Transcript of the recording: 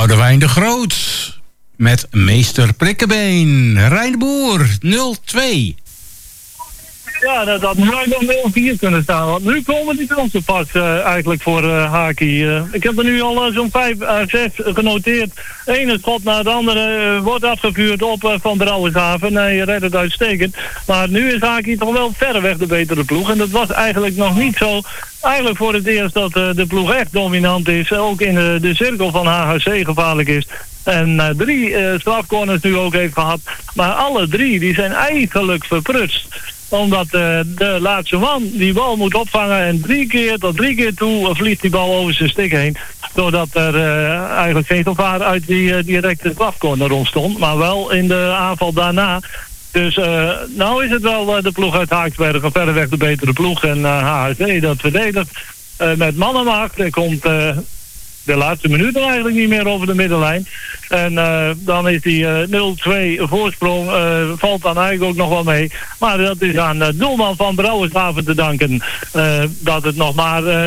Boudewijn de Groot met Meester Prikkebeen. Rijn de Boer, 0-2. Ja, dat had nu nog 0-4 kunnen staan. Want nu komen die kansen pas eigenlijk voor Haki. Ik heb er nu al zo'n 5 à 6 genoteerd. Ene schot na het andere wordt afgevuurd op Van Brouwershaven. Hij redt het uitstekend. Maar nu is Haki toch wel verreweg de betere ploeg. En dat was eigenlijk nog niet zo. Eigenlijk voor het eerst dat de ploeg echt dominant is. Ook in de cirkel van HHC gevaarlijk is. En 3 strafcorners nu ook heeft gehad. Maar alle 3 die zijn eigenlijk verprutst. Omdat de laatste man die bal moet opvangen en 3 keer toe vliegt die bal over zijn stick heen. Doordat er eigenlijk geen gevaar uit die directe strafcorner ontstond. Maar wel in de aanval daarna. Dus nou is het wel de ploeg uit Haaksbergen verreweg de betere ploeg. En HHC dat verdedigt met mannenmacht. Er komt de laatste minuten eigenlijk niet meer over de middenlijn. En dan is die 0-2 voorsprong valt dan eigenlijk ook nog wel mee. Maar dat is aan doelman van Brouwershaven te danken dat het nog maar